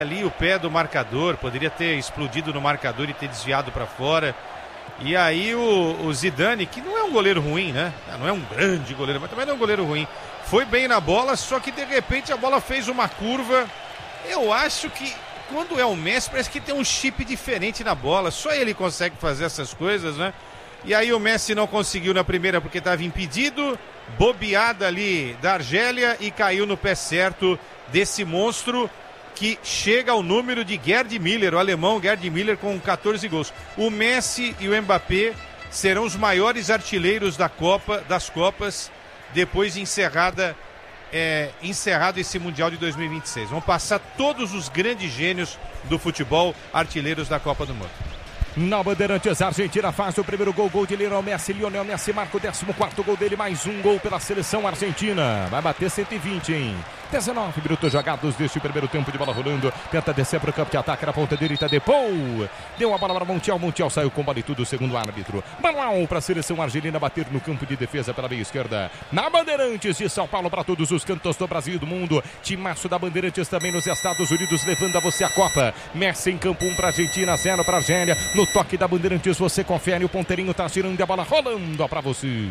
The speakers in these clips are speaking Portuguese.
ali o pé do marcador, poderia ter explodido no marcador e ter desviado para fora. E aí o Zidane, que não é um goleiro ruim, né? Não é um grande goleiro, mas também não é um goleiro ruim. Foi bem na bola, só que de repente a bola fez uma curva. Eu acho que quando é o Messi, parece que tem um chip diferente na bola. Só ele consegue fazer essas coisas, né? E aí o Messi não conseguiu na primeira porque estava impedido. Bobeada ali da Argélia e caiu no pé certo desse monstro que chega ao número de Gerd Müller, o alemão Gerd Müller, com 14 gols. O Messi e o Mbappé serão os maiores artilheiros das Copas depois de encerrado esse Mundial de 2026. Vão passar todos os grandes gênios do futebol artilheiros da Copa do Mundo. Na Bandeirantes, a Argentina faz o primeiro gol de Lionel Messi marca o 14º gol dele, mais um gol pela seleção argentina. Vai bater 120, hein? 19 minutos jogados deste primeiro tempo de bola rolando. Tenta descer para o campo de ataque na ponta direita. Depou. Deu a bola para Montiel. Montiel saiu com bola e tudo, segundo o árbitro. Manual para a seleção argelina bater no campo de defesa pela meia esquerda. Na Bandeirantes de São Paulo para todos os cantos do Brasil e do mundo. Timaço da Bandeirantes também nos Estados Unidos, levando a você a Copa. Messi em campo, 1 para a Argentina, 0 para a Argélia. No toque da Bandeirantes você confere. O ponteirinho tá tirando a bola rolando para você.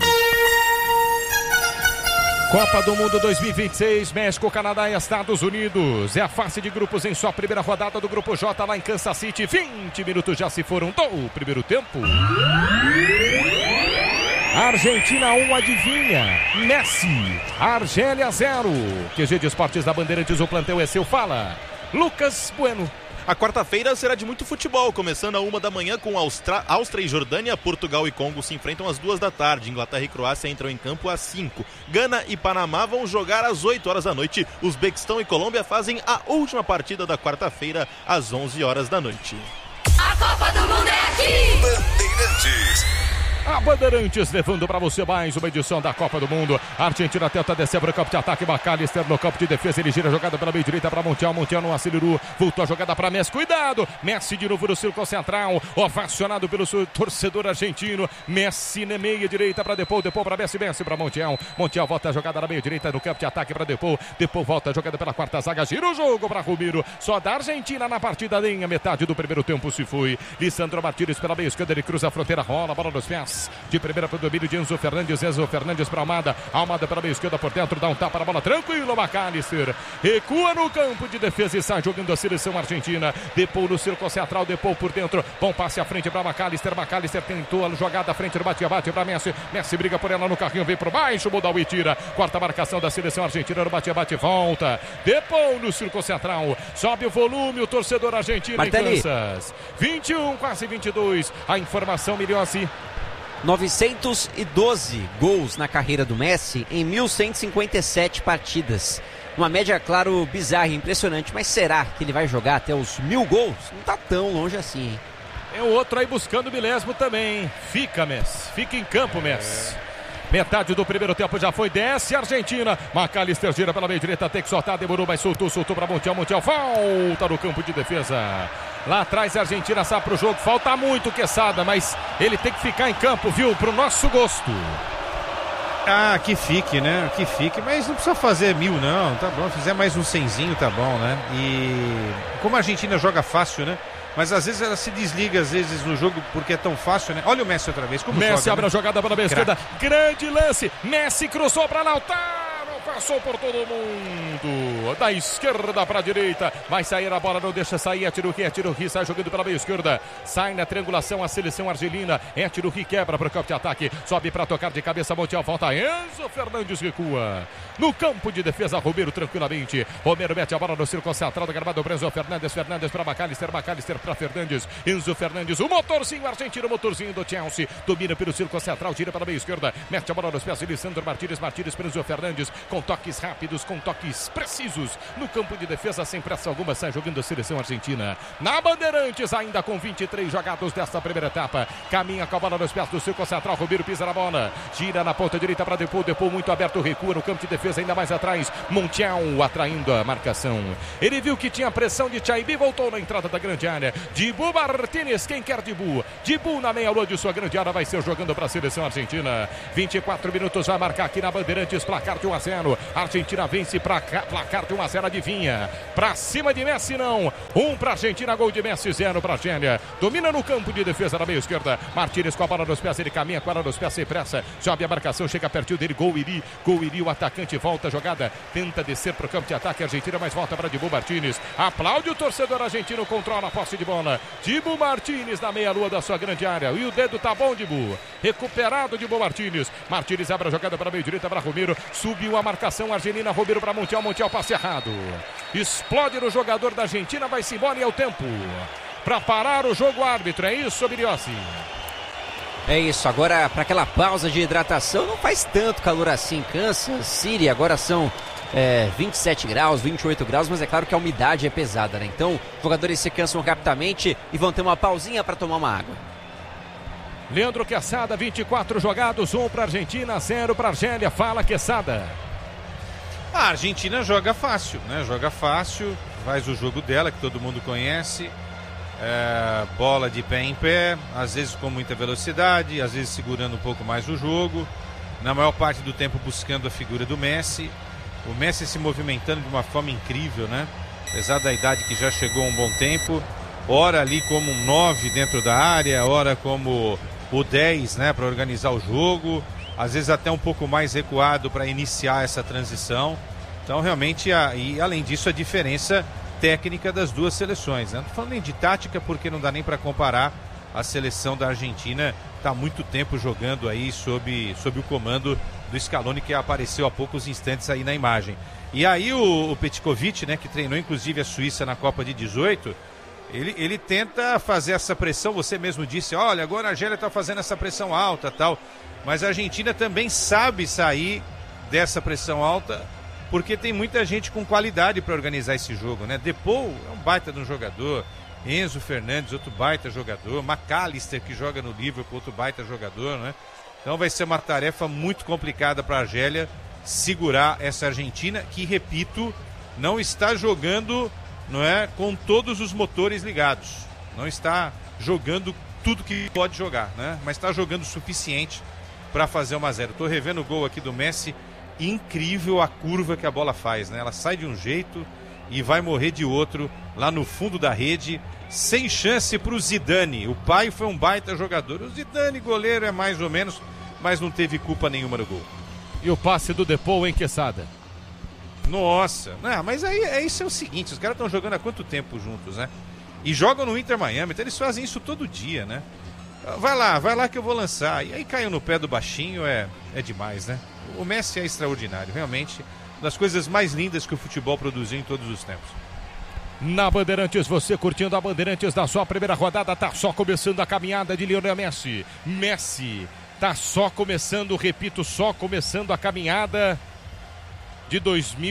Copa do Mundo 2026, México, Canadá e Estados Unidos. É a fase de grupos em sua primeira rodada do Grupo J lá em Kansas City. 20 minutos já se foram do primeiro tempo. Argentina 1, adivinha? Messi. Argélia 0. QG de Esportes da Bandeirantes, o plantel é seu. Fala, Lucas Bueno. A quarta-feira será de muito futebol, começando às 1 da manhã com Áustria e Jordânia, Portugal e Congo se enfrentam às 2 da tarde, Inglaterra e Croácia entram em campo às 5, Gana e Panamá vão jogar às 8 horas da noite, Uzbequistão e Colômbia fazem a última partida da quarta-feira às 11 horas da noite. A Copa do Mundo é aqui! Bandeirantes. A Bandeirantes levando para você mais uma edição da Copa do Mundo. A Argentina tenta descer para o campo de ataque. McAllister no campo de defesa. Ele gira a jogada pela meia direita para Montiel. Montiel no acelerou. Voltou a jogada para Messi. Cuidado! Messi de novo no círculo central. Ovacionado pelo seu torcedor argentino. Messi na meia direita para Depou. Depou para Messi. Messi para Montiel. Montiel volta a jogada na meia direita no campo de ataque para Depou. Depou volta a jogada pela quarta zaga. Gira o jogo para Romero. Só da Argentina na partida. Nem a metade do primeiro tempo se foi. Lissandro Martínez pela meia esquerda. Ele cruza a fronteira. Rola a bola nos pés. De primeira para o domínio de Enzo Fernandes para Almada. Almada pela meia esquerda por dentro, dá um tapa na bola, tranquilo, McAllister. Recua no campo de defesa e sai jogando a seleção argentina. Depou no círculo central, Depou por dentro. Bom passe à frente para McAllister. McAllister tentou a jogada à frente, bate-bate para Messi. Messi briga por ela no carrinho, vem por baixo, muda e tira. Quarta marcação da seleção argentina no bate-bate, volta. Depou no círculo central. Sobe o volume, o torcedor argentino Martelli. em Kansas. 21, quase 22. A informação, Milhossi. 912 gols na carreira do Messi em 1.157 partidas. Uma média, claro, bizarra e impressionante, mas será que ele vai jogar até os 1.000 gols? Não tá tão longe assim, hein? É o outro aí buscando o milésimo também, hein? Fica, Messi. Fica em campo, Messi. Metade do primeiro tempo já foi, desce a Argentina. McAllister gira pela meia direita, tem que soltar, demorou, mas soltou para Montiel. Montiel volta no campo de defesa. Lá atrás a Argentina sai pro jogo, falta muito Quesada, mas ele tem que ficar em campo, viu? Pro nosso gosto. Ah, que fique, né? Que fique, mas não precisa fazer 1.000 não, tá bom, fizer mais um 100zinho, tá bom, né? E como a Argentina joga fácil, né? Mas às vezes ela se desliga, às vezes, no jogo, porque é tão fácil, né? Olha o Messi outra vez, como Messi joga, abre né? a jogada pela meia esquerda, grande lance, Messi cruzou para Lautaro. Passou por todo mundo, da esquerda para a direita, vai sair a bola, não deixa sair, é Tiruhi, sai jogando pela meia esquerda, sai na triangulação a seleção argelina, é Tiruhi, quebra para o campo de ataque, sobe para tocar de cabeça, Montiel, volta, Enzo Fernandes recua, no campo de defesa, Romero tranquilamente, Romero mete a bola no círculo central do gramado, Enzo Fernandes para McAllister para Fernandes, Enzo Fernandes, o motorzinho argentino, o motorzinho do Chelsea, domina pelo círculo central, tira para a meia esquerda, mete a bola nos pés de Lissandro Martínez para Enzo Fernandes, com toques rápidos, com toques precisos no campo de defesa, sem pressa alguma, sai jogando a seleção argentina. Na Bandeirantes, ainda com 23 jogados desta primeira etapa, caminha com a bola nos pés do círculo central, Romero pisa na bola, gira na ponta direita para Depou, Depou muito aberto, recua no campo de defesa, ainda mais atrás, Montiel atraindo a marcação. Ele viu que tinha pressão de Chaibi, voltou na entrada da grande área, Dibu Martínez, quem quer Dibu? Dibu na meia lua de sua grande área, vai ser jogando para a seleção argentina. 24 minutos, vai marcar aqui na Bandeirantes, placar de 1-0. 0. Argentina vence para placar de 1-0, adivinha. Para cima de Messi, não. 1 para Argentina, gol de Messi, 0 para Argélia. Domina no campo de defesa da meia esquerda. Martínez com a bola nos pés, ele caminha com a bola nos pés sem pressa. Sobe a marcação, chega pertinho dele, gol Iri, o atacante volta a jogada, tenta descer para o campo de ataque, Argentina, mas volta para Dibu Martínez. Aplaude o torcedor argentino, controla a posse de bola. Dibu Martínez na meia-lua da sua grande área. E o dedo tá bom, Dibu. Recuperado Dibu Martínez. Martínez abre a jogada para a meia direita para Romero. Subiu a marcação argelina, Romero para Montiel. Montiel passe errado. Explode no jogador da Argentina, vai-se embora e é o tempo para parar o jogo, árbitro. É isso, Biliossi? É isso, agora para aquela pausa de hidratação, não faz tanto calor assim. Kansas City agora são 27 graus, 28 graus, mas é claro que a umidade é pesada, né? Então, os jogadores se cansam rapidamente e vão ter uma pausinha para tomar uma água. Leandro Quesada, 24 jogados, 1 para Argentina, 0 para Argélia. Fala, Quesada. A Argentina joga fácil, né? Joga fácil, faz o jogo dela, que todo mundo conhece. Bola de pé em pé, às vezes com muita velocidade, às vezes segurando um pouco mais o jogo. Na maior parte do tempo buscando a figura do Messi. O Messi se movimentando de uma forma incrível, né? Apesar da idade que já chegou há um bom tempo. Ora ali como um 9 dentro da área, ora como o 10, né? Para organizar o jogo. Às vezes até um pouco mais recuado para iniciar essa transição. Então realmente, e além disso, a diferença técnica das duas seleções, né? Não tô falando nem de tática, porque não dá nem para comparar. A seleção da Argentina está há muito tempo jogando aí sob o comando do Scaloni, que apareceu há poucos instantes aí na imagem. E aí o Petkovic, né, que treinou inclusive a Suíça na Copa de 18, ele tenta fazer essa pressão. Você mesmo disse, olha, agora a Argélia está fazendo essa pressão alta, tal, mas a Argentina também sabe sair dessa pressão alta, porque tem muita gente com qualidade para organizar esse jogo, né? Depou é um baita de um jogador, Enzo Fernandes, outro baita jogador, McAllister, que joga no Liverpool, outro baita jogador, né? Então vai ser uma tarefa muito complicada para a Argélia segurar essa Argentina, que, repito, não está jogando, não é, com todos os motores ligados. Não está jogando tudo que pode jogar, né? Mas está jogando o suficiente para fazer 1-0. Estou revendo o gol aqui do Messi. Incrível a curva que a bola faz, né? Ela sai de um jeito e vai morrer de outro lá no fundo da rede, sem chance para o Zidane. O pai foi um baita jogador. O Zidane, goleiro, é mais ou menos, mas não teve culpa nenhuma no gol. E o passe do Depou, hein, Quesada? Nossa, mas aí isso é o seguinte, os caras estão jogando há quanto tempo juntos, né? E jogam no Inter Miami, então eles fazem isso todo dia, né? Vai lá que eu vou lançar. E aí caiu no pé do baixinho, é demais, né? O Messi é extraordinário, realmente, uma das coisas mais lindas que o futebol produziu em todos os tempos. Na Bandeirantes, você curtindo a Bandeirantes da sua primeira rodada, tá só começando a caminhada de Lionel Messi. Messi tá só começando, repito, só começando a caminhada de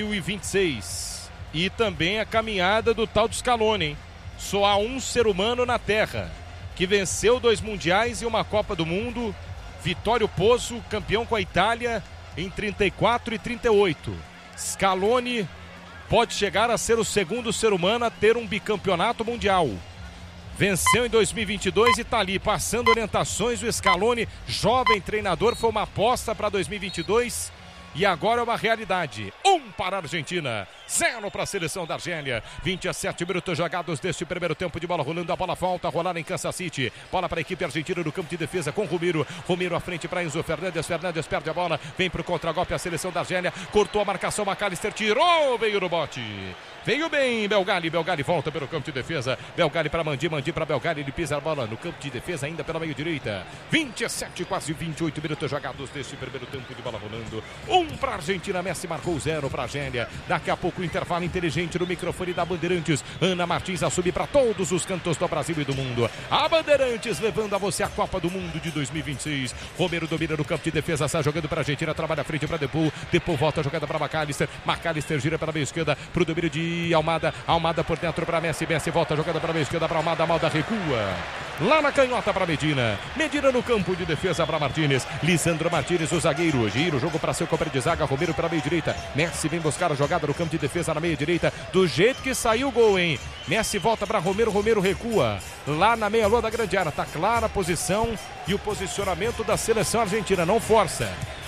2026. E também a caminhada do tal de Scaloni, hein? Só há um ser humano na Terra que venceu 2 mundiais e uma Copa do Mundo. Vittorio Pozzo, campeão com a Itália em 34 e 38. Scaloni pode chegar a ser o segundo ser humano a ter um bicampeonato mundial. Venceu em 2022 e está ali passando orientações. O Scaloni, jovem treinador, foi uma aposta para 2022 e agora é uma realidade. 1 para a Argentina, 0 para a seleção da Argélia. 27 minutos jogados deste primeiro tempo de bola rolando. A bola volta a rolar em Kansas City. Bola para a equipe argentina no campo de defesa com Romero. Romero à frente para Enzo Fernandes. Fernandes perde a bola, vem para o contragolpe a seleção da Argélia. Cortou a marcação, McAllister tirou, veio no bote. Veio bem, Belgali volta pelo campo de defesa. Belgali para Mandi para Belgali. Ele pisa a bola no campo de defesa ainda pela meio direita. 27, quase 28 minutos jogados deste primeiro tempo de bola rolando. 1 para a Argentina, Messi marcou, 0 para a Argélia. Daqui a pouco o intervalo inteligente no microfone da Bandeirantes. Ana Martins a subir para todos os cantos do Brasil e do mundo. A Bandeirantes levando a você a Copa do Mundo de 2026. Romero domina no campo de defesa, sai jogando para a Argentina, trabalha à frente para Depou. Depou volta a jogada para McAllister. McAllister gira pela meia esquerda para o domínio de Almada. Almada por dentro para Messi. Messi volta a jogada para a meia esquerda para Almada. Almada recua. Lá na canhota para Medina. Medina no campo de defesa para Martínez. Lisandro Martínez, o zagueiro. Gira o jogo para seu companheiro de zaga. Romero para a meia direita. Messi vem buscar a jogada no campo de defesa na meia direita. Do jeito que saiu o gol, hein? Messi volta para Romero. Romero recua. Lá na meia-lua da grande área. Tá clara a posição e o posicionamento da seleção argentina. Não força.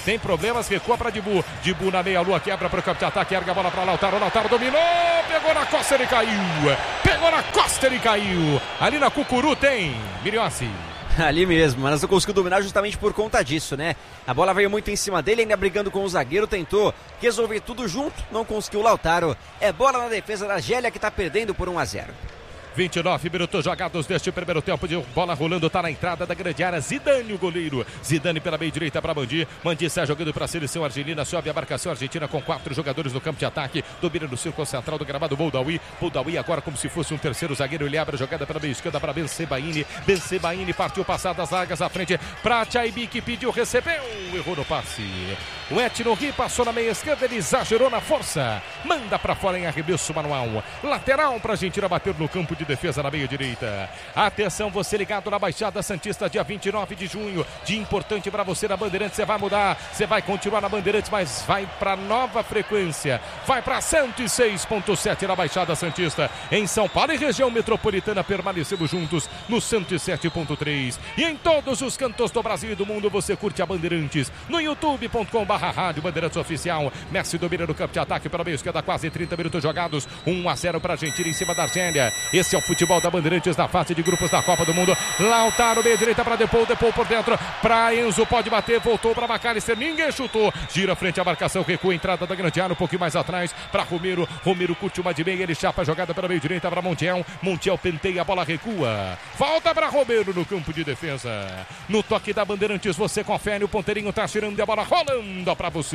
tem problemas, recua para Dibu. Dibu na meia-lua, quebra para o campo de ataque, erga a bola para Lautaro. Lautaro dominou, pegou na costa, ele caiu. Pegou na costa, ele caiu. Ali na Cucuru tem Miriossi. Ali mesmo, mas não conseguiu dominar justamente por conta disso, né? A bola veio muito em cima dele, ainda brigando com o zagueiro, tentou resolver tudo junto, não conseguiu. O Lautaro. É bola na defesa da Argélia, que tá perdendo por 1-0. 29 minutos jogados deste primeiro tempo, de bola rolando, tá na entrada da grande área. Zidane, o goleiro. Zidane pela meia direita para Mandi. Mandi sai jogando para a seleção argelina. Sobe a marcação argentina com 4 jogadores no campo de ataque. Domina no círculo central do gramado Boldaoui. Boldaoui agora como se fosse um terceiro zagueiro. Ele abre a jogada pela meia esquerda para Bensebaini. Bensebaini partiu passar as zagas à frente para Chaibi, que pediu, recebeu. Errou no passe. O Etnorri passou na meia esquerda. Ele exagerou na força. Manda para fora em arremesso manual. Lateral para a Argentina bater no campo de defesa na meia direita. Atenção, você ligado na Baixada Santista, dia 29 de junho. Dia importante para você na Bandeirantes. Você vai mudar, você vai continuar na Bandeirantes, mas vai para nova frequência. Vai para 106.7 na Baixada Santista. Em São Paulo e região metropolitana, permanecemos juntos no 107.3. E em todos os cantos do Brasil e do mundo, você curte a Bandeirantes no youtube.com/rádio Bandeirantes Oficial. Messi domina no campo de ataque pela meia esquerda, quase 30 minutos jogados. 1-0 para a Argentina em cima da Argélia. Esse é o futebol da Bandeirantes na fase de grupos da Copa do Mundo. Lautaro, meia direita para Depou, Depou por dentro para Enzo, pode bater, voltou para McAllister, ninguém chutou, gira frente à marcação, recua a entrada da grande área, um pouquinho mais atrás para Romero. Romero curte uma de meia, ele chapa a jogada pela meia direita para Montiel. Montiel penteia, a bola recua, volta para Romero no campo de defesa. No toque da Bandeirantes você confere, o ponteirinho tá tirando a bola rolando para você.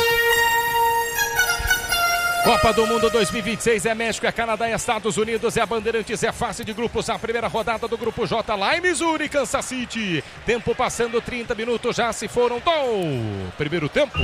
Copa do Mundo 2026 é México, é Canadá, é Estados Unidos, é a Bandeirantes, é fase de grupos, a primeira rodada do grupo J lá em Missouri, Kansas City. Tempo passando 30 minutos, já se foram do primeiro tempo.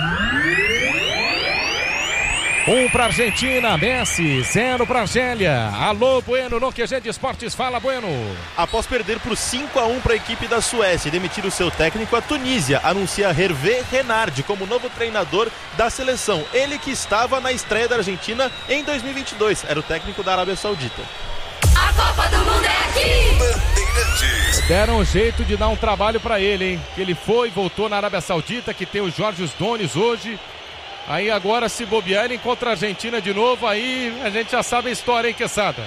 1 para Argentina, Messi, 0 para Argélia. Alô, Bueno, no QG de Esportes, fala, Bueno. Após perder por 5-1 para a equipe da Suécia e demitir o seu técnico, a Tunísia anuncia Hervé Renard como novo treinador da seleção. Ele que estava na estreia da Argentina em 2022, era o técnico da Arábia Saudita. A Copa do Mundo é aqui! Deram um jeito de dar um trabalho para ele, hein? Que ele foi e voltou na Arábia Saudita, que tem o Jorge Dones hoje. Aí agora, se bobear, ele encontra a Argentina de novo, aí a gente já sabe a história, hein, Quesada?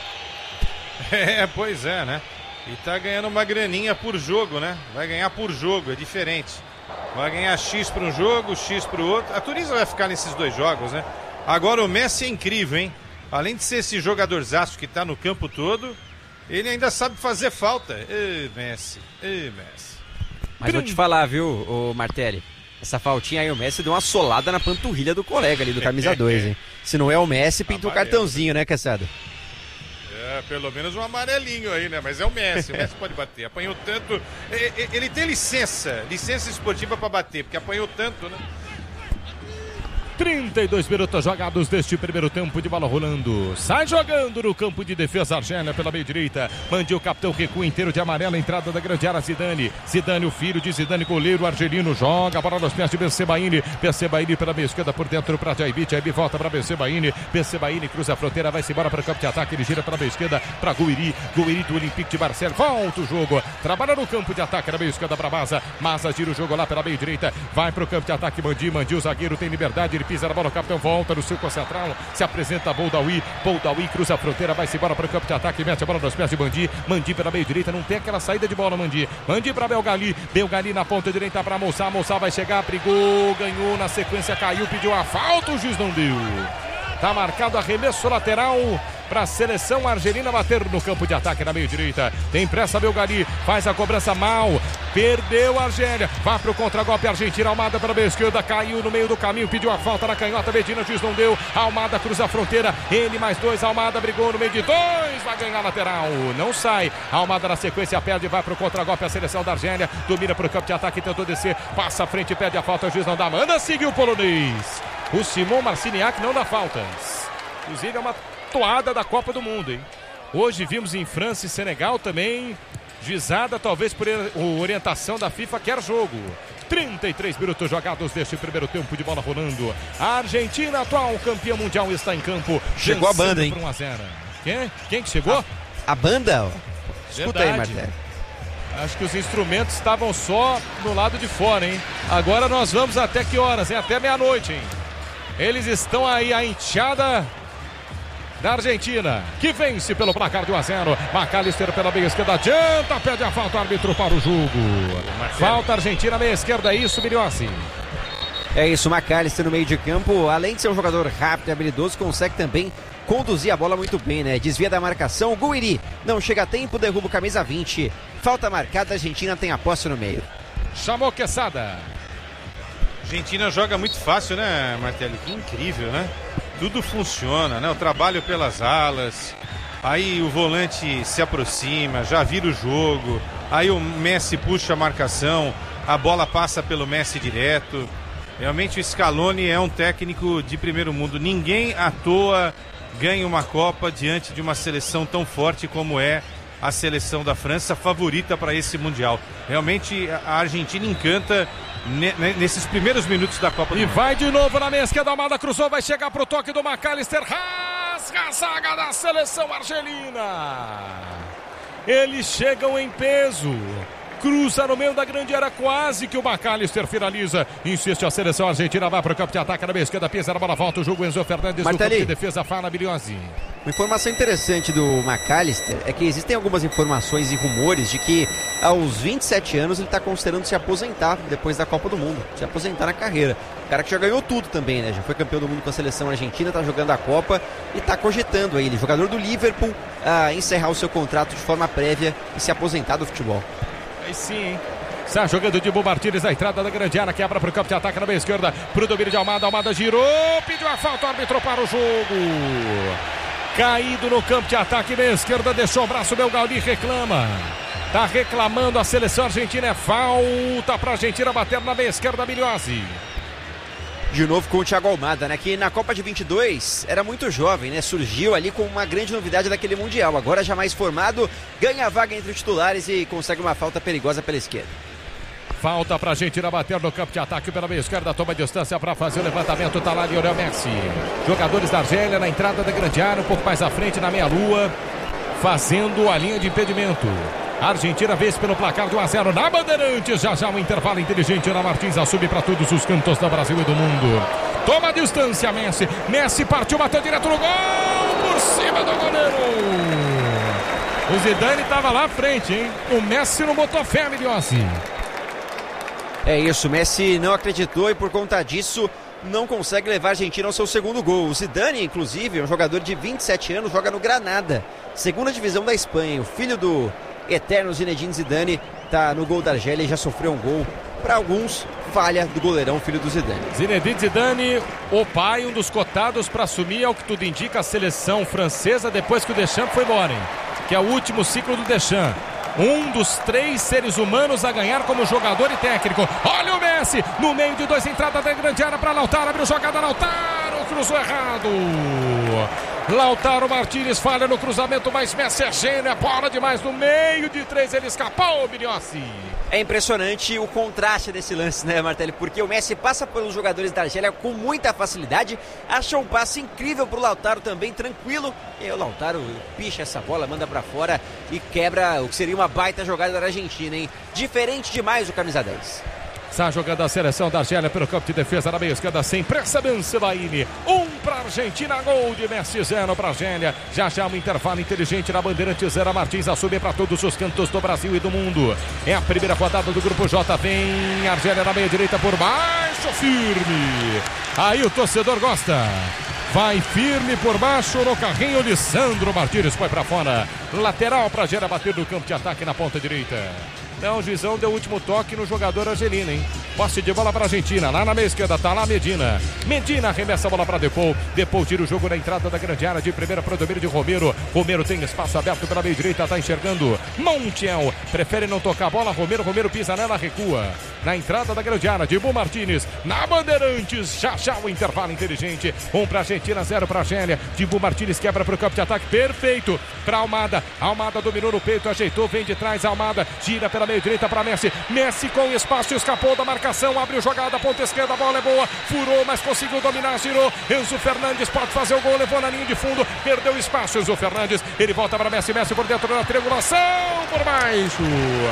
Pois é, né? E tá ganhando uma graninha por jogo, né? Vai ganhar por jogo, é diferente. Vai ganhar X para um jogo, X para o outro. A Tunísia vai ficar nesses 2 jogos, né? Agora o Messi é incrível, hein? Além de ser esse jogadorzaço que tá no campo todo, ele ainda sabe fazer falta. Messi. Mas vou te falar, viu, o Martelli? Essa faltinha aí, o Messi deu uma solada na panturrilha do colega ali, do camisa 2, hein? Se não é o Messi, pinta o cartãozinho, né, Caçada? Pelo menos um amarelinho aí, né? Mas é o Messi pode bater. Apanhou tanto. Ele tem licença esportiva pra bater, porque apanhou tanto, né? 32 minutos jogados deste primeiro tempo, de bola rolando. Sai jogando no campo de defesa Argélia pela meia direita. Mande o capitão, recua inteiro de amarelo. Entrada da grande área, Zidane. Zidane, o filho de Zidane, goleiro argelino. Joga a bola nos pés de Bensebaini. Bensebaini pela meia esquerda por dentro para Chaibi. Chaibi volta para Bensebaini. Bensebaini cruza a fronteira, vai-se embora para o campo de ataque. Ele gira pela meia esquerda para Gouiri. Gouiri do Olympique de Marseille. Volta o jogo. Trabalha no campo de ataque na meia esquerda para Maza. Maza gira o jogo lá pela meia direita. Vai para o campo de ataque. Mandi, o zagueiro tem liberdade. Ele pisa na bola, o capitão volta no círculo central, se apresenta Boldaoui, cruza a fronteira, vai-se embora para o campo de ataque, mete a bola nos pés de Mandi pela meia direita, não tem aquela saída de bola, Mandi para Belgali na ponta direita para Moussa vai chegar, brigou, ganhou, na sequência caiu, pediu a falta, o juiz não deu. Tá marcado arremesso lateral para a seleção argelina bater no campo de ataque na meia direita. Tem pressa Belgali, faz a cobrança mal, perdeu a Argélia, vai para o contragolpe Argentina, Almada pela meia esquerda, caiu no meio do caminho, pediu a falta na canhota, Medina, juiz não deu, Almada cruza a fronteira, ele mais 2, Almada brigou no meio de 2, vai ganhar lateral, não sai, Almada na sequência perde, vai para o contragolpe a seleção da Argélia, domina para o campo de ataque, tentou descer, passa à frente, perde a falta, o juiz não dá, manda seguir o polonês. O Simon Marciniak não dá faltas. Inclusive é uma toada da Copa do Mundo, hein? Hoje vimos em França e Senegal também, juizada talvez por orientação da FIFA, quer jogo. 33 minutos jogados deste primeiro tempo, de bola rolando. A Argentina, atual campeã mundial, está em campo. Chegou a banda, hein? 1-0. Quem que chegou? A banda? Escuta aí, Marcelo. Acho que os instrumentos estavam só no lado de fora, hein? Agora nós vamos até que horas, hein? Até meia-noite, hein? Eles estão aí, a enxada da Argentina, que vence pelo placar de 1-0. McAllister pela meia esquerda, adianta, pede a falta, árbitro para o jogo. Falta Argentina, meia esquerda, é isso, Miliossi. É isso, McAllister no meio de campo, além de ser um jogador rápido e habilidoso, consegue também conduzir a bola muito bem, né? Desvia da marcação, Guiri não chega a tempo, derruba o camisa 20. Falta marcada, a Argentina tem a posse no meio. Chamou Quesada. Argentina joga muito fácil, né, Martelli? Que incrível, né? Tudo funciona, né? O trabalho pelas alas, aí o volante se aproxima, já vira o jogo, aí o Messi puxa a marcação, a bola passa pelo Messi direto. Realmente o Scaloni é um técnico de primeiro mundo. Ninguém à toa ganha uma Copa diante de uma seleção tão forte como é a seleção da França, favorita para esse Mundial. Realmente a Argentina encanta nesses primeiros minutos da Copa do Mundo. E vai de novo na meia esquerda, Almada cruzou, vai chegar pro toque do McAllister, rasga a zaga da seleção argelina. Eles chegam em peso. Cruza no meio da grande área, quase que o McAllister finaliza. Insiste a seleção argentina, vai para o campo de ataque na meia esquerda, pisa na bola, volta o jogo, Enzo Fernandes no campo de defesa, fala Biliozzi. Uma informação interessante do McAllister é que existem algumas informações e rumores de que aos 27 anos ele está considerando se aposentar depois da Copa do Mundo, se aposentar na carreira. O cara que já ganhou tudo também, né? Já foi campeão do mundo com a seleção argentina, está jogando a Copa e está cogitando aí, ele, jogador do Liverpool, a encerrar o seu contrato de forma prévia e se aposentar do futebol. Aí sim, hein? Está jogando de Dibu Martínez na entrada da grande área, quebra para o campo de ataque na meia esquerda, para o domínio de Almada, Almada girou, pediu a falta, o árbitro para o jogo. Caído no campo de ataque, meia esquerda, deixou o braço, Belgaudi reclama. Tá reclamando a seleção argentina, é falta para a Argentina bater na meia esquerda, Miliozzi. De novo com o Thiago Almada, né? Que na Copa de 22 era muito jovem, né? Surgiu ali com uma grande novidade daquele Mundial. Agora já mais formado, ganha a vaga entre os titulares e consegue uma falta perigosa pela esquerda. Falta pra Argentina bater no campo de ataque pela meia esquerda, toma distância para fazer o levantamento, tá lá Lionel Messi. Jogadores da Argélia na entrada da grande área, um pouco mais à frente na meia-lua, fazendo a linha de impedimento. A Argentina vence pelo placar de 1-0 na Bandeirantes. Já um intervalo inteligente na Martins, assume para todos os cantos do Brasil e do mundo. Toma a distância, Messi. Messi partiu, bateu direto no gol, por cima do goleiro. O Zidane estava lá à frente, hein? O Messi não botou fé, Miliossi. É isso, o Messi não acreditou e por conta disso não consegue levar a Argentina ao seu segundo gol. O Zidane, inclusive, é um jogador de 27 anos, joga no Granada, segunda divisão da Espanha. O filho do eterno Zinedine Zidane tá no gol da Argélia e já sofreu um gol. Para alguns, falha do goleirão, filho do Zidane. Zinedine Zidane, o pai, um dos cotados para assumir, ao que tudo indica, a seleção francesa depois que o Deschamps foi embora, hein? Que é o último ciclo do Deschamps. Um dos 3 seres humanos a ganhar como jogador e técnico. Olha o Messi, no meio de 2, entrada da grande área para Lautaro, abriu jogada, Lautaro, cruzou errado. Lautaro Martínez falha no cruzamento, mas Messi é gênio, é bola demais no meio de 3, ele escapou, Biliossi. É impressionante o contraste desse lance, né, Martelli? Porque o Messi passa pelos jogadores da Argélia com muita facilidade, acha um passe incrível pro Lautaro também, tranquilo, e o Lautaro picha essa bola, manda pra fora e quebra o que seria uma baita jogada da Argentina, hein? Diferente demais o camisa 10. Está jogando a seleção da Argélia pelo campo de defesa na meia esquerda, sem pressa, Bensebaini. 1 para a Argentina, gol de Messi, 0 para a Argélia. Já um intervalo inteligente na Bandeirantes, 0 Martins, assume para todos os cantos do Brasil e do mundo. É a primeira rodada do Grupo J, vem a Argélia na meia direita por baixo, firme. Aí o torcedor gosta. Vai firme por baixo no carrinho, Lisandro Martínez foi para fora. Lateral para a Argélia bater no campo de ataque na ponta direita. Não, o juizão deu o último toque no jogador argelino, hein? Posse de bola para a Argentina, lá na meia esquerda, tá lá Medina. Medina arremessa a bola para Depou. Depou tira o jogo na entrada da grande área, de primeira para o domínio de Romero. Romero tem espaço aberto pela meia direita, tá enxergando Montiel. Prefere não tocar a bola, Romero pisa nela, recua. Na entrada da grande área, Dibu Martínez, na Bandeirantes, já o intervalo inteligente. 1 para a Argentina, 0 para a Argélia. Dibu Martínez quebra para o campo de ataque, perfeito para Almada. Almada dominou no peito, ajeitou, vem de trás, Almada gira pela meia direita para Messi. Messi com espaço, escapou da marcação, abriu jogada, ponta esquerda, a bola é boa, furou, mas conseguiu dominar, girou. Enzo Fernandes pode fazer o gol, levou na linha de fundo, perdeu espaço. Enzo Fernandes, ele volta para Messi por dentro da triangulação, por baixo.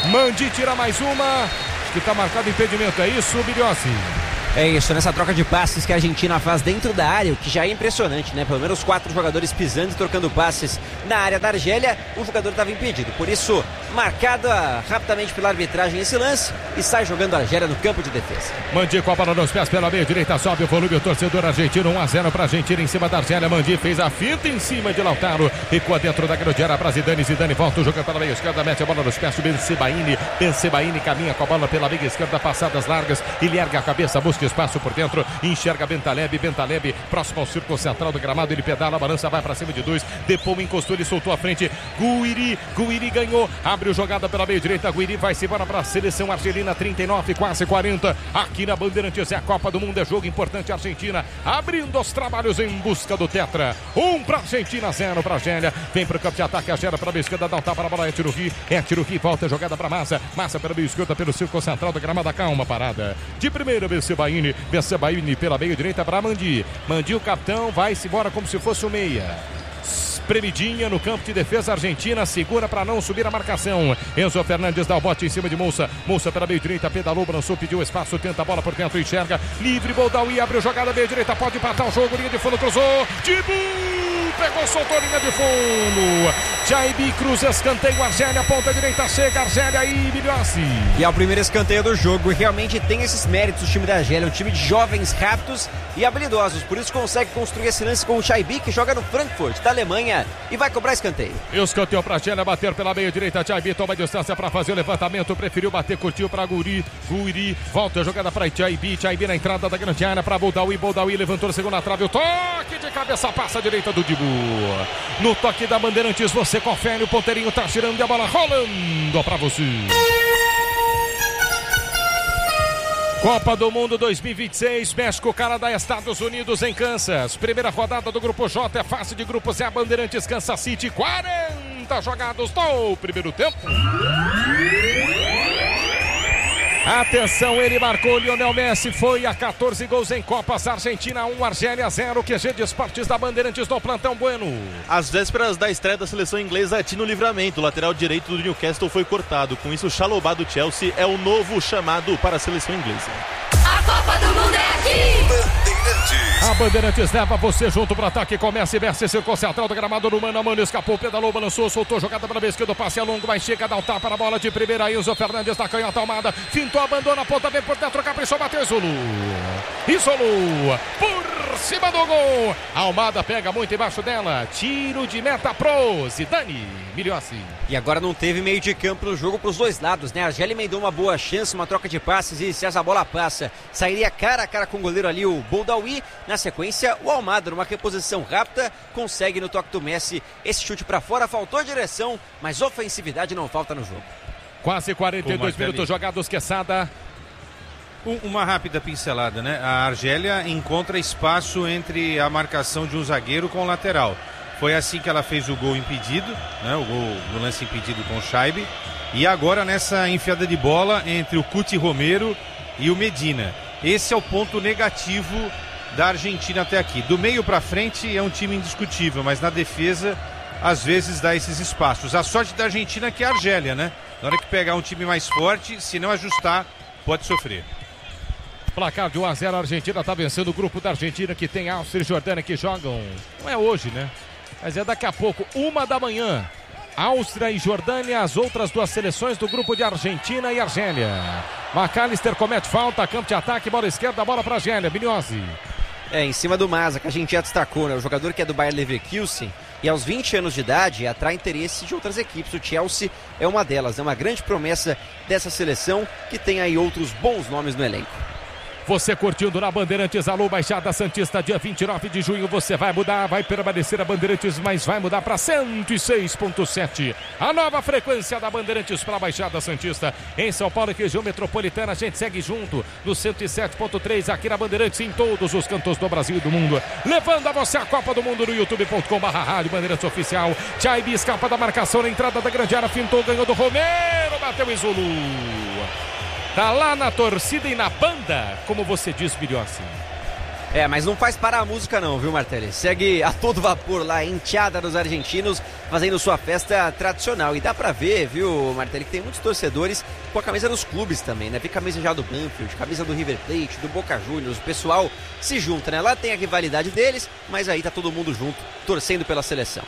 Mandi tira mais uma. Acho que está marcado impedimento, é isso, Biliossi? É isso, nessa troca de passes que a Argentina faz dentro da área, o que já é impressionante, né? Pelo menos 4 jogadores pisando e trocando passes na área da Argélia, o jogador estava impedido. Por isso, marcada rapidamente pela arbitragem esse lance e sai jogando a Argélia no campo de defesa. Mandi com a bola nos pés pela meia direita, sobe o volume, o torcedor argentino, 1-0 para a Argentina em cima da Argélia. Mandi fez a finta em cima de Lautaro, recua dentro da grande área para Zidane, Zidane volta o jogo pela meia esquerda, mete a bola nos pés, Bensebaini caminha com a bola pela meia esquerda, passadas largas, ele ergue a cabeça, busca espaço por dentro, enxerga Bentaleb, próximo ao círculo central do gramado, ele pedala, balança, vai para cima de 2, Depou, encostou, ele soltou a frente, Guiri ganhou, abriu jogada pela meia direita, Guiri vai-se embora para a seleção argelina, 39, quase 40, aqui na Bandeirantes, é a Copa do Mundo, é jogo importante, Argentina abrindo os trabalhos em busca do tetra, 1 para a Argentina, 0 para a Argélia, vem para o campo de ataque, a Argélia para a meia esquerda, dá um tapa para a bola, é Tiruhi, volta a jogada para Massa pela meia esquerda, pelo círculo central do gramado, calma, parada, de primeira, Bensebaini pela meia direita para Mandi, o capitão vai-se embora como se fosse o meia. Espremidinha no campo de defesa, Argentina segura para não subir a marcação. Enzo Fernandes dá o bote em cima de Moussa pela meia direita, pedalou, balançou, pediu espaço, tenta a bola por dentro, enxerga, livre, Boldaui, abriu jogada meia direita, pode empatar o jogo, linha de fundo, cruzou, pegou, soltou linha de fundo, Jaibi cruza, escanteio, Argélia, ponta direita, chega Argélia e Biliossi. E é o primeiro escanteio do jogo, e realmente tem esses méritos o time da Argélia, um time de jovens rápidos e habilidosos, por isso consegue construir esse lance com o Jaibi, que joga no Frankfurt, da Alemanha, e vai cobrar escanteio. Escanteio para a Argélia, bater pela meia direita, Jaibi toma distância para fazer o levantamento, preferiu bater, curtiu para Guiri, volta a jogada para Jaibi na entrada da grande área para Boldaui, levantou a segunda trave, o toque de cabeça, passa a direita do Dibu. No toque da Bandeirantes, você confere, o ponteirinho tá girando e a bola rolando para você. Copa do Mundo 2026, México, Canadá, Estados Unidos em Kansas. Primeira rodada do Grupo J, é fase de grupos, é a Bandeirantes, Kansas City, 40 jogados do primeiro tempo. Atenção, ele marcou, Lionel Messi foi a 14 gols em Copas, Argentina 1, Argélia 0, QG de Esportes da Bandeirantes no Plantão Bueno. Às vésperas da estreia da seleção inglesa, Tino Livramento, o lateral direito do Newcastle, foi cortado. Com isso, Chalobah do Chelsea é o novo chamado para a seleção inglesa. A Copa do Mundo é aqui! Bandeirantes. A Bandeirantes leva você junto para o ataque, começa e desce, círculo central do gramado, no mano a mano, escapou, pedalou, balançou, soltou, jogada para a vez, do passe é longo, mas chega, dá o tapa na bola de primeira, Enzo Fernandes na canhota, Almada, fintou, abandona a ponta, vem por dentro, caprichou, bateu, isolou, por cima do gol, Almada pega muito embaixo dela, tiro de meta pro Zidane, Biliossi. E agora não teve meio de campo no jogo para os dois lados, né? A Argélia emendou uma boa chance, uma troca de passes, e se essa bola passa, sairia cara a cara com o goleiro ali, o Boldaui. Na sequência, o Almada, numa reposição rápida, consegue no toque do Messi esse chute para fora. Faltou a direção, mas ofensividade não falta no jogo. Quase 42 minutos jogados, Quesada. Uma rápida pincelada, né? A Argélia encontra espaço entre a marcação de um zagueiro com o lateral. Foi assim que ela fez o gol impedido, né? O gol do lance impedido com o Scheibe. E agora nessa enfiada de bola entre o Cuti Romero e o Medina. Esse é o ponto negativo da Argentina até aqui. Do meio para frente é um time indiscutível, mas na defesa às vezes dá esses espaços. A sorte da Argentina é que é a Argélia, né? Na hora que pegar um time mais forte, se não ajustar, pode sofrer. Placar de 1-0, a Argentina está vencendo o grupo da Argentina, que tem Áustria e Jordânia que jogam. Não é hoje, né? Mas é daqui a pouco, 1 da manhã. Áustria e Jordânia, as outras duas seleções do grupo de Argentina e Argélia. McAllister comete falta, campo de ataque, bola esquerda, bola para a Argélia, Biliossi. Em cima do Massa, que a gente já destacou, né? O jogador que é do Bayer Leverkusen e aos 20 anos de idade atrai interesse de outras equipes. O Chelsea é uma delas, é uma grande promessa dessa seleção que tem aí outros bons nomes no elenco. Você curtindo na Bandeirantes, alô Baixada Santista, dia 29 de junho, você vai mudar, vai permanecer a Bandeirantes, mas vai mudar para 106.7. A nova frequência da Bandeirantes para a Baixada Santista. Em São Paulo e região metropolitana, a gente segue junto no 107.3 aqui na Bandeirantes, em todos os cantos do Brasil e do mundo. Levando a você a Copa do Mundo no youtube.com/rádio Bandeirantes Oficial. Jaibi escapa da marcação na entrada da grande área, fintou, ganhou do Romero, bateu e isolou. Tá lá na torcida e na banda, como você diz, Biliossi. Mas não faz parar a música não, viu, Martelli? Segue a todo vapor lá, enteada dos argentinos, fazendo sua festa tradicional. E dá pra ver, viu, Martelli, que tem muitos torcedores com a camisa dos clubes também, né? Vê camisa já do Banfield, camisa do River Plate, do Boca Juniors. O pessoal se junta, né? Lá tem a rivalidade deles, mas aí tá todo mundo junto, torcendo pela seleção.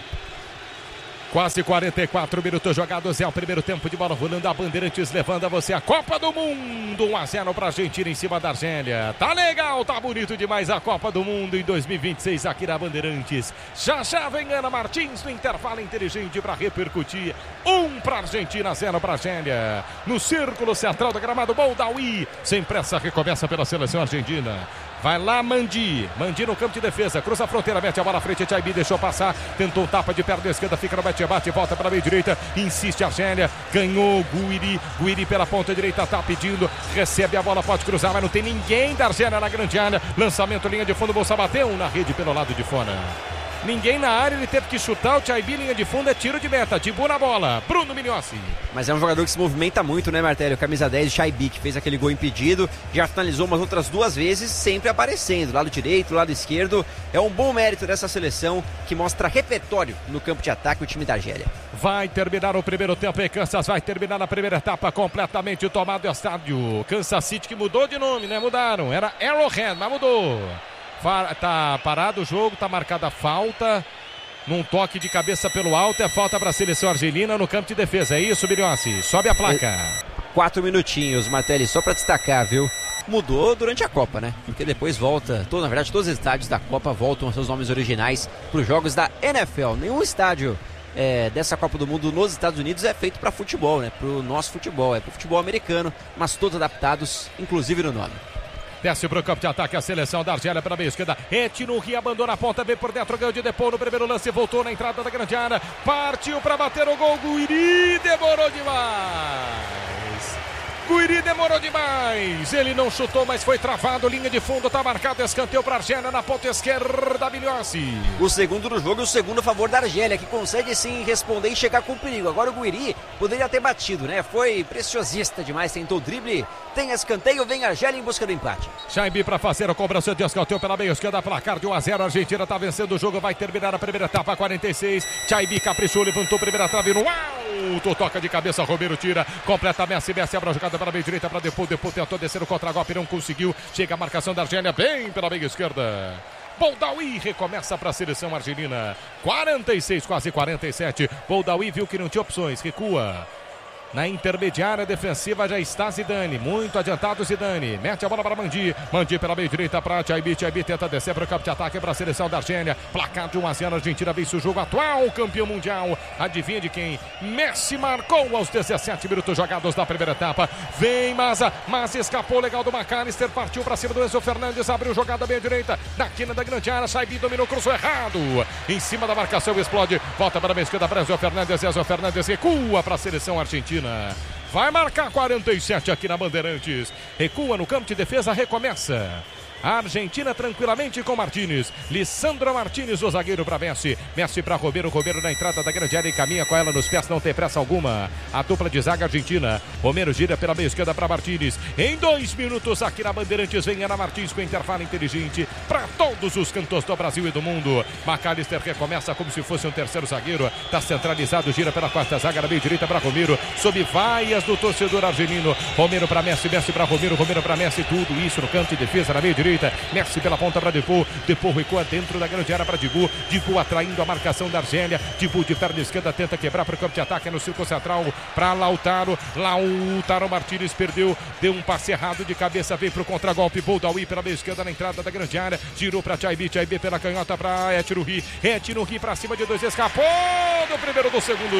Quase 44 minutos jogados, é o primeiro tempo de bola rolando, a Bandeirantes levando a você a Copa do Mundo, 1-0 para a Argentina em cima da Argélia. Tá legal, tá bonito demais a Copa do Mundo em 2026 aqui na Bandeirantes. Já vem Ana Martins no intervalo inteligente para repercutir. 1 para a Argentina, 0 para a Argélia. No círculo central do gramado, Boldaui, sem pressa, recomeça pela seleção argentina. Vai lá Mandi no campo de defesa, cruza a fronteira, mete a bola à frente, Chaibi deixou passar, tentou um tapa de perna esquerda, fica no bate-bate, volta para a meia direita, insiste a Argélia, ganhou Guiri pela ponta direita, tá pedindo, recebe a bola, pode cruzar, mas não tem ninguém da Argélia na grande área, lançamento, linha de fundo, Bolsa bateu na rede pelo lado de fora. Ninguém na área, ele teve que chutar, o Chaibi, linha de fundo, é tiro de meta, Dibu na bola, Bruno Mignozzi. Mas é um jogador que se movimenta muito, né, Martelli? O camisa 10, Chaibi, que fez aquele gol impedido, já finalizou umas outras 2 vezes, sempre aparecendo, lado direito, lado esquerdo. É um bom mérito dessa seleção, que mostra repertório no campo de ataque, o time da Argélia. Vai terminar o primeiro tempo em Kansas, vai terminar a primeira etapa completamente tomado o estádio. Kansas City, que mudou de nome, né? Mudaram, era Arrowhead, mas mudou. Tá parado o jogo, tá marcada a falta. Num toque de cabeça pelo alto, é falta para a seleção argelina no campo de defesa. É isso, Mignozzi? Sobe a placa. 4 minutinhos, Martelli, só para destacar, viu? Mudou durante a Copa, né? Porque depois volta, na verdade todos os estádios da Copa voltam aos seus nomes originais para os jogos da NFL. Nenhum estádio dessa Copa do Mundo nos Estados Unidos é feito para futebol, né? Para o nosso futebol, é para o futebol americano, mas todos adaptados, inclusive no nome. Desce para o campo de ataque a seleção da Argélia pela meia esquerda. Etinouri abandona a ponta, vem por dentro, ganhou de Depô no primeiro lance, voltou na entrada da grande área, partiu para bater o gol, Guiri demorou demais. Ele não chutou, mas foi travado, linha de fundo, tá marcado, escanteio para a Argélia na ponta esquerda, Mignozzi. O segundo do jogo e o segundo a favor da Argélia, que consegue sim responder e chegar com perigo. Agora o Guiri poderia ter batido, né? Foi preciosista demais, tentou drible, tem escanteio, vem a Argélia em busca do empate. Chaibi para fazer a cobrança de escanteio pela meia esquerda, placar de 1-0, a Argentina tá vencendo o jogo, vai terminar a primeira etapa, 46. Chaibi caprichou, levantou a primeira trave no alto, toca de cabeça, Romero tira, completa Messi abre a jogada para a meia direita, para Depô tentou descer o contra-golpe, não conseguiu, chega a marcação da Argélia, bem pela meia esquerda. Boldaui recomeça para a seleção argelina, 46, quase 47. Boldaui viu que não tinha opções, recua. Na intermediária defensiva já está Zidane, muito adiantado Zidane, mete a bola para Mandi pela meia direita para Chaibi tenta descer para o campo de ataque para a seleção da Argélia, placar de 1-0, a Argentina vence o jogo, atual campeão mundial, adivinha de quem? Messi marcou aos 17 minutos jogados da primeira etapa, vem Maza escapou legal do McAllister, partiu para cima do Enzo Fernandes, abriu jogada meia direita, na quina da grande área, Chaibi dominou, cruzou errado, em cima da marcação, explode, volta para a meia esquerda para Enzo Fernandes recua para a seleção argentina. Vai marcar 47 aqui na Bandeirantes. Recua no campo de defesa, recomeça. A Argentina tranquilamente com Martínez. Lissandro Martínez, o zagueiro para Messi. Messi para Romero na entrada da grande área e caminha com ela nos pés, não tem pressa alguma. A dupla de zaga argentina. Romero gira pela meia esquerda para Martínez. Em 2 minutos aqui na Bandeirantes vem Ana Martins com intervalo inteligente para todos os cantos do Brasil e do mundo. McAllister recomeça como se fosse um terceiro zagueiro. Está centralizado, gira pela quarta zaga na meia direita para Romero. Sob vaias do torcedor argelino. Romero para Messi para Romero para Messi. Tudo isso no campo de defesa na meia direita. Messi pela ponta para Depô recua dentro da grande área para Dibu atraindo a marcação da Argélia, Dibu de perna esquerda tenta quebrar para o campo de ataque, no círculo central para Lautaro Martínez perdeu, deu um passe errado de cabeça, veio para o contragolpe, Boldaui pela meia esquerda na entrada da grande área, girou para Chaibi pela canhota para Etinouri para cima de 2, escapou do primeiro, do segundo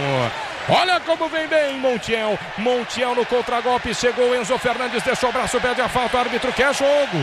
não. Olha como vem bem Montiel no contragolpe, chegou Enzo Fernandes, deixou o braço, pede a falta, o árbitro quer jogo.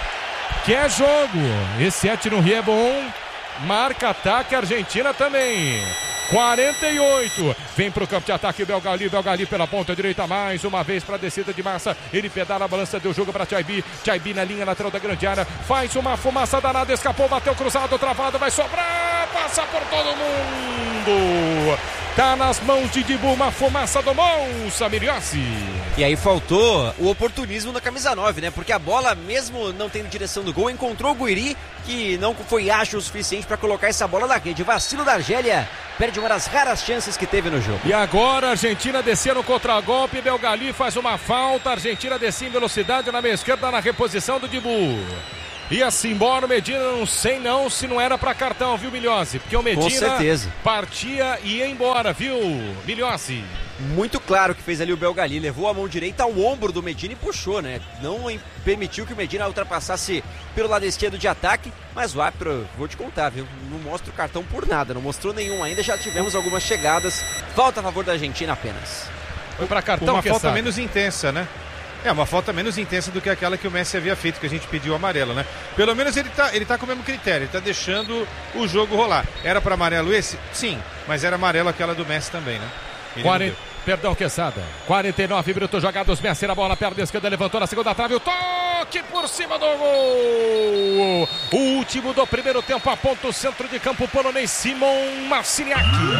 Esse Etinouri é bom, marca ataque, Argentina também. 48, vem para o campo de ataque Belgali pela ponta direita mais uma vez para a descida de massa, ele pedala a balança, deu jogo para Chaibi na linha lateral da grande área, faz uma fumaça danada, escapou, bateu cruzado, travado, vai sobrar, passa por todo mundo. Tá nas mãos de Dibu, uma fumaça do Monça, Miliossi. E aí faltou o oportunismo na camisa 9, né? Porque a bola, mesmo não tendo direção do gol, encontrou o Guiri, que não foi ágil o suficiente para colocar essa bola na rede. Vacilo da Argélia, perde uma das raras chances que teve no jogo. E agora a Argentina descendo contra golpe, Belgali faz uma falta, a Argentina descia em velocidade na meia esquerda na reposição do Dibu. Ia-se embora o Medina, não sei não se não era pra cartão, viu, Miliossi? Porque o Medina com certeza partia e ia embora, viu, Miliossi? Muito claro que fez ali o Belgali, levou a mão direita ao ombro do Medina e puxou, né? Não permitiu que o Medina ultrapassasse pelo lado esquerdo de ataque, mas o árbitro, vou te contar, viu? Não mostra o cartão por nada, não mostrou nenhum ainda, já tivemos algumas chegadas, falta a favor da Argentina apenas. Foi pra cartão, uma falta menos intensa, né? É, uma falta menos intensa do que aquela que o Messi havia feito, que a gente pediu amarelo, né? Pelo menos ele tá com o mesmo critério, ele tá deixando o jogo rolar. Era para amarelo esse? Sim, mas era amarelo aquela do Messi também, né? Perdão, Quesada. 49 minutos jogados, Messi na bola, perna esquerda, levantou na segunda trave, o toque por cima do gol! O último do primeiro tempo, aponta o centro de campo polonês, Simon Marciniak.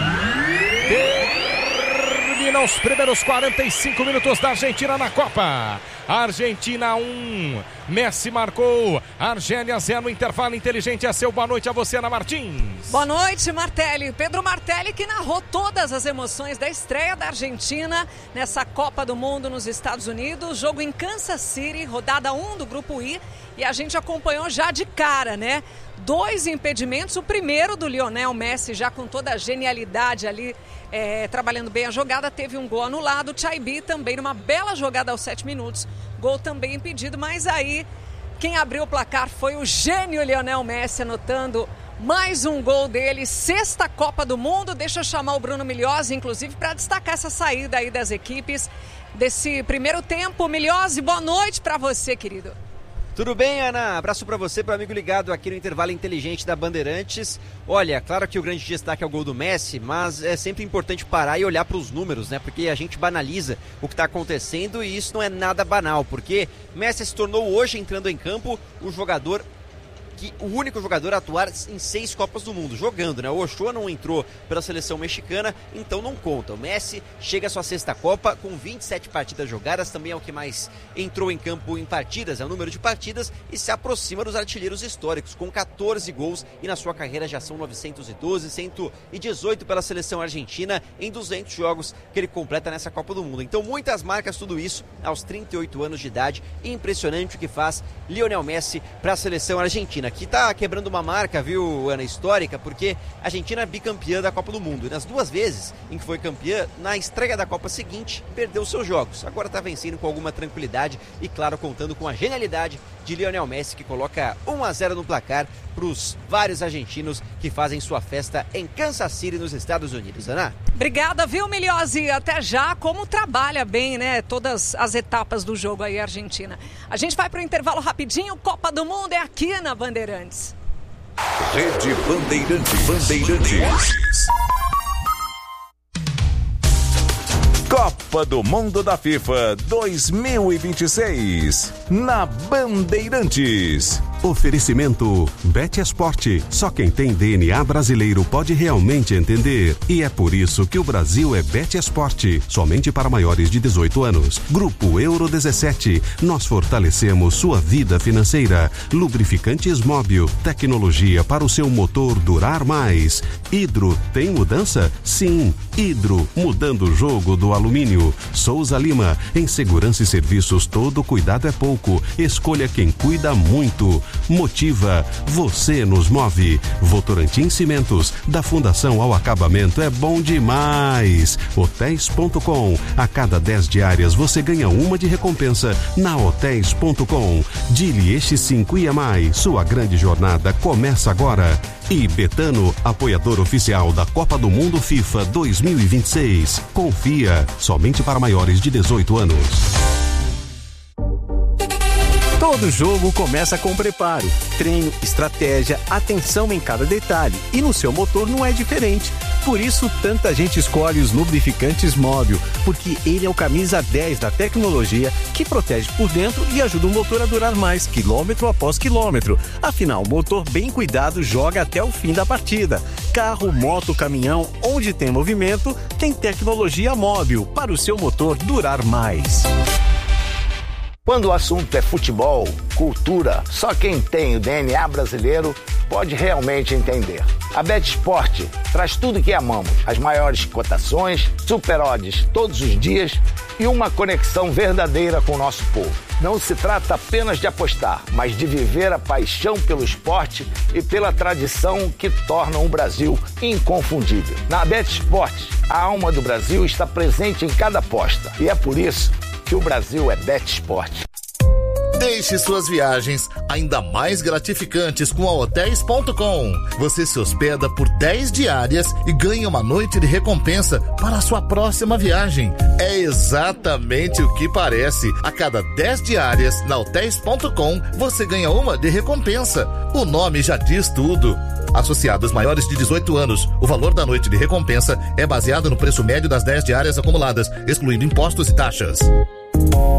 Termina os primeiros 45 minutos da Argentina na Copa. Argentina 1, Messi marcou, Argélia 0 no intervalo inteligente. É seu boa noite a você, Ana Martins. Boa noite, Martelli. Pedro Martelli, que narrou todas as emoções da estreia da Argentina nessa Copa do Mundo nos Estados Unidos. Jogo em Kansas City, rodada 1 do Grupo I. E a gente acompanhou já de cara, né? 2 impedimentos, o primeiro do Lionel Messi, já com toda a genialidade ali, trabalhando bem a jogada, teve um gol anulado. O Chaibi também numa bela jogada aos 7 minutos, gol também impedido, mas aí quem abriu o placar foi o gênio Lionel Messi, anotando mais um gol dele, 6ª Copa do Mundo. Deixa eu chamar o Bruno Miliossi, inclusive, para destacar essa saída aí das equipes desse primeiro tempo. Miliossi, boa noite para você, querido. Tudo bem, Ana? Abraço pra você, pro amigo ligado aqui no intervalo inteligente da Bandeirantes. Olha, claro que o grande destaque é o gol do Messi, mas é sempre importante parar e olhar pros números, né? Porque a gente banaliza o que tá acontecendo e isso não é nada banal, porque Messi se tornou hoje, entrando em campo, o único jogador a atuar em 6 Copas do Mundo, jogando, né? O Ochoa não entrou pela seleção mexicana, então não conta. O Messi chega à sua 6ª Copa com 27 partidas jogadas, também é o que mais entrou em campo em partidas, é o número de partidas, e se aproxima dos artilheiros históricos, com 14 gols, e na sua carreira já são 912, 118 pela seleção argentina, em 200 jogos que ele completa nessa Copa do Mundo. Então muitas marcas, tudo isso aos 38 anos de idade, impressionante o que faz Lionel Messi para a seleção argentina, que está quebrando uma marca, viu, Ana, histórica, porque a Argentina é bicampeã da Copa do Mundo. E nas 2 vezes em que foi campeã, na estreia da Copa seguinte, perdeu seus jogos. Agora está vencendo com alguma tranquilidade e, claro, contando com a genialidade de Lionel Messi, que coloca 1-0 no placar para os vários argentinos que fazem sua festa em Kansas City, nos Estados Unidos. Ana? Obrigada, viu, Miliossi? Até já, como trabalha bem, né, todas as etapas do jogo aí, Argentina. A gente vai para o intervalo rapidinho, Copa do Mundo é aqui na Bandeirantes. Rede Bandeirantes. Copa do Mundo da FIFA 2026 na Bandeirantes. Oferecimento Bet Esporte. Só quem tem DNA brasileiro pode realmente entender. E é por isso que o Brasil é Bet Esporte. Somente para maiores de 18 anos. Grupo Euro 17. Nós fortalecemos sua vida financeira. Lubrificantes Móbil. Tecnologia para o seu motor durar mais. Hidro tem mudança? Sim. Hidro, mudando o jogo do alumínio. Souza Lima. Em segurança e serviços, todo cuidado é pouco. Escolha quem cuida muito. Motiva, você nos move. Votorantim Cimentos, da fundação ao acabamento é bom demais. Hotéis.com, a cada 10 diárias você ganha uma de recompensa na Hotéis.com. Dili X5 IMI, sua grande jornada começa agora. E Betano, apoiador oficial da Copa do Mundo FIFA 2026. Confia, somente para maiores de 18 anos. Todo jogo começa com preparo, treino, estratégia, atenção em cada detalhe. E no seu motor não é diferente. Por isso, tanta gente escolhe os lubrificantes Móbil, porque ele é o camisa 10 da tecnologia que protege por dentro e ajuda o motor a durar mais, quilômetro após quilômetro. Afinal, o motor bem cuidado joga até o fim da partida. Carro, moto, caminhão, onde tem movimento, tem tecnologia Móbil para o seu motor durar mais. Quando o assunto é futebol, cultura, só quem tem o DNA brasileiro pode realmente entender. A BetSport traz tudo que amamos, as maiores cotações, super odds todos os dias e uma conexão verdadeira com o nosso povo. Não se trata apenas de apostar, mas de viver a paixão pelo esporte e pela tradição que tornam o Brasil inconfundível. Na BetSport, a alma do Brasil está presente em cada aposta e é por isso que o Brasil é BetSport. Deixe suas viagens ainda mais gratificantes com a Hotels.com. Você se hospeda por 10 diárias e ganha uma noite de recompensa para a sua próxima viagem. É exatamente o que parece. A cada 10 diárias na Hotels.com, você ganha uma de recompensa. O nome já diz tudo. Associados maiores de 18 anos, o valor da noite de recompensa é baseado no preço médio das 10 diárias acumuladas, excluindo impostos e taxas.